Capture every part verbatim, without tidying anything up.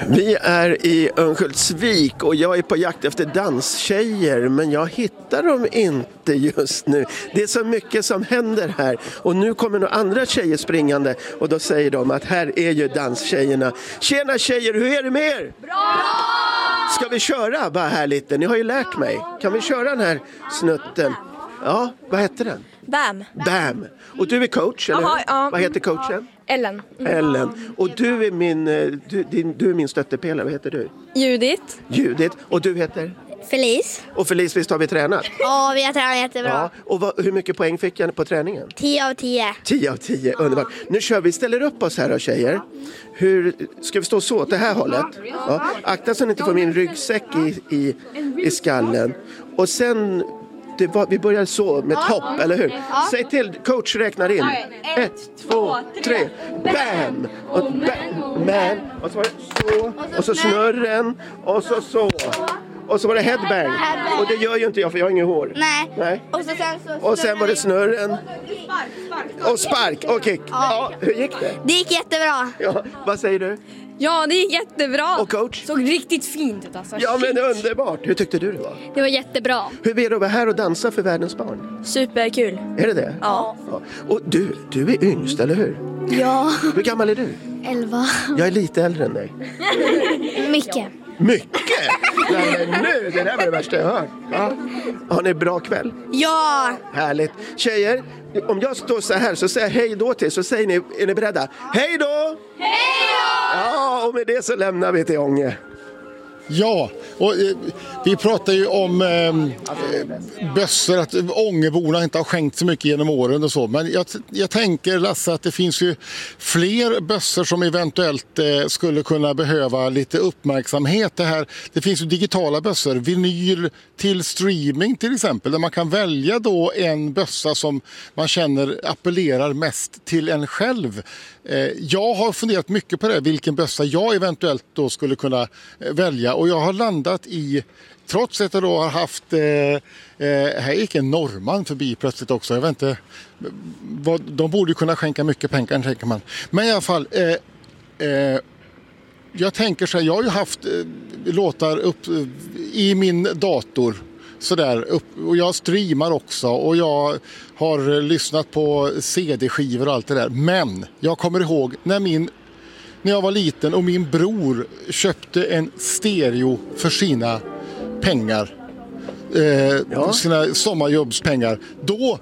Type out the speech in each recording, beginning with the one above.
Vi är i Örnsköldsvik och jag är på jakt efter danstjejer, men jag hittar dem inte just nu. Det är så mycket som händer här och nu kommer några andra tjejer springande och då säger de att här är ju danstjejerna. Tjena tjejer, hur är det med er? Bra! Ska vi köra bara här lite? Ni har ju lärt mig. Kan vi köra den här snutten? Ja, vad heter den? Bam. Bam. Och du är coach, eller hur? Aha, ja. Vad heter coachen? Ellen. Ellen. Och du är min, du, din, du är min stöttepelare. Vad heter du? Judith. Judith. Och du heter? Felice. Och Felice, visst har vi tränat? Ja, vi har tränat jättebra. Ja. Och vad, hur mycket poäng fick jag på träningen? tio av tio. tio av tio, underbart. Nu kör vi, ställer upp oss här då tjejer. Hur, ska vi stå så åt det här hållet? Ja. Akta så att ni inte får min ryggsäck i, i, i skallen. Och sen, det var, vi börjar så med ett hopp, eller hur? Säg till, coach räknar in. Ett, två, tre, bam! Och bam, man. Och så var det så, och så snurren, och så så. Och så var det headbang. Och det gör ju inte jag för jag har inget hår. Nej. Nej. Och, så sen, så Och sen var det snurren. Och spark och kick. Ja, hur gick det? det gick jättebra. Ja, vad säger du? Ja, det gick jättebra. Och coach? Såg riktigt fint ut alltså. Ja, men underbart. Hur tyckte du det var? Det var jättebra. Hur är det att vara här och dansa för världens barn? Superkul. Är det det? Ja. Ja. Och du, du är yngst, eller hur? Ja. Hur gammal är du? elva. Jag är lite äldre än dig. Mycket. Mycket! Nej, men nu, det där var det värsta jag hört. Ja. Har ni bra kväll? Ja. Härligt. Tjejer, om jag står så här så säger jag hej då till, så säger ni, är ni beredda? Hej då! Hej då! Ja, och med det så lämnar vi till Ånge. Ja, och eh, vi pratar ju om eh, bössor, att Ångeborna inte har skänkt så mycket genom åren och så. Men jag, jag tänker, Lasse, att det finns ju fler bössor som eventuellt eh, skulle kunna behöva lite uppmärksamhet. Det, här, det finns ju digitala bössor, vinyl till streaming till exempel, där man kan välja då en bössa som man känner appellerar mest till en själv. Eh, jag har funderat mycket på det, vilken bössa jag eventuellt då skulle kunna eh, välja. Och jag har landat i, trots att jag då har haft, eh, eh, här gick en norrman förbi plötsligt också. Jag vet inte, vad, de borde kunna skänka mycket pengar, tänker man. Men i alla fall, eh, eh, jag tänker så här, jag har ju haft eh, låtar upp eh, i min dator. Sådär, upp, och jag streamar också och jag har lyssnat på C D-skivor och allt det där. Men jag kommer ihåg när min När jag var liten och min bror köpte en stereo för sina pengar, eh, ja. sina sommarjobbspengar, då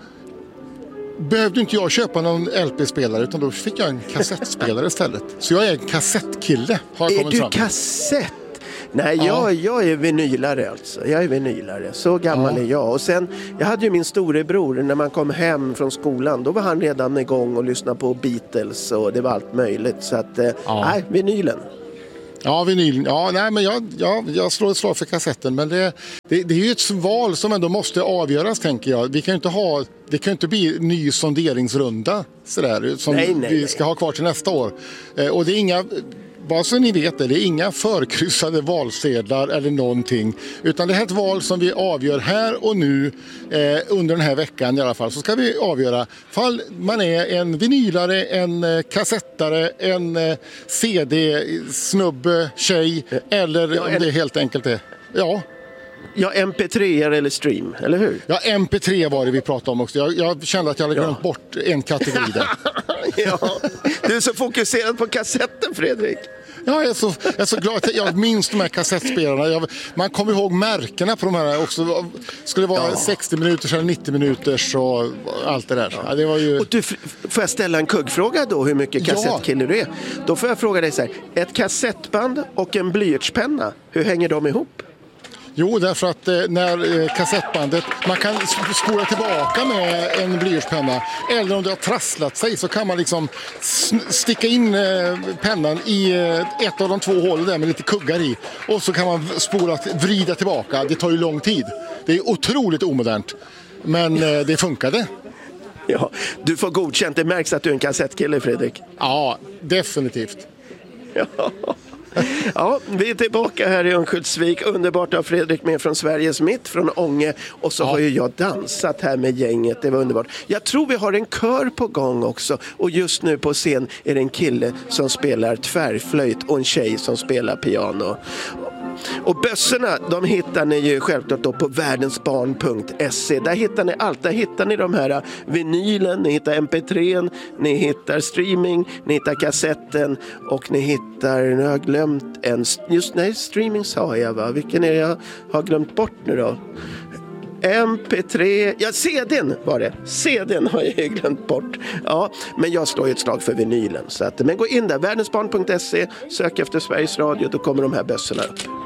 behövde inte jag köpa någon L P-spelare utan då fick jag en kassettspelare istället. Så jag är en kassettkille, har jag Är kommit du fram till. kassett? Nej, Ja. jag, jag är vinylare alltså. Jag är vinylare. Så gammal Ja. är jag. Och sen, jag hade ju min storebror när man kom hem från skolan. Då var han redan igång och lyssnade på Beatles och det var allt möjligt. Så att, eh, Ja. nej, vinylen. Ja, vinyl. Ja, nej, men jag, jag, jag slår ett slag för kassetten. Men det, det, det är ju ett val som ändå måste avgöras, tänker jag. Vi kan ju inte ha, det kan ju inte bli en ny sonderingsrunda sådär, som Nej, nej, vi nej. ska ha kvar till nästa år. Eh, och det är inga... Bara så ni vet det, det är inga förkryssade valsedlar eller någonting. Utan det är ett val som vi avgör här och nu eh, under den här veckan i alla fall. Så ska vi avgöra fall man är en vinylare, en eh, kassettare, en eh, C D-snubbe, tjej eller Ja, om en- det helt enkelt är. Ja. Ja, M P tre eller stream, eller hur? Ja, M P tre var det vi pratade om också. Jag, jag kände att jag hade Ja. glömt bort en kategori där. Ja, du är så fokuserad på kassetten, Fredrik. Ja, jag är, så, jag är så glad att jag minns de här kassettspelarna. Jag, man kommer ihåg märkena på de här också. Skulle det vara Ja. sextio minuters eller nittio minuters och allt det där. Ja, det var ju... Och du, f- får jag ställa en kuggfråga då, hur mycket Ja. kassettkille du är? Då får jag fråga dig så här, ett kassettband och en blyertspenna, hur hänger de ihop? Jo, därför att eh, när eh, kassettbandet, man kan sp- spola tillbaka med en blyertspenna, eller om det har trasslat sig så kan man liksom sn- sticka in eh, pennan i eh, ett av de två hålen där med lite kuggar i, och så kan man v- spola, t- vrida tillbaka. Det tar ju lång tid. Det är otroligt omodernt, men eh, det funkade. Ja, du får godkänt, det märks att du är en kassettkille, Fredrik. Ja, definitivt. Ja. Ja, vi är tillbaka här i Örnsköldsvik. Underbart av Fredrik med från Sveriges mitt, från Ånge. Och så ja. har ju jag dansat här med gänget. Det var underbart. Jag tror vi har en kör på gång också. Och just nu på scen är det en kille som spelar tvärflöjt och en tjej som spelar piano. Och bössorna, de hittar ni ju självklart då på världensbarn punkt se. Där hittar ni allt. Där hittar ni de här vinylen, ni hittar M P tre, ni hittar streaming, ni hittar kassetten och ni hittar, nu har jag glömt en, just nej, streaming sa jag va? Vilken är det jag har glömt bort nu då? M P tre, ja C D:n var det. C D:n har jag glömt bort. Ja, men jag slår ju ett slag för vinylen. Så att, men gå in där, världensbarn punkt se, sök efter Sveriges Radio, då kommer de här bössorna upp.